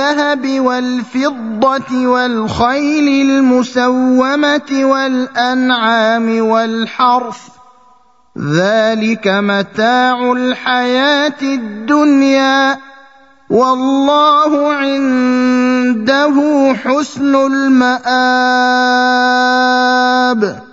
الذهب والفضة والخيل المسومة والأنعام والحرث ذلك متاع الحياة الدنيا والله عنده حسن المآب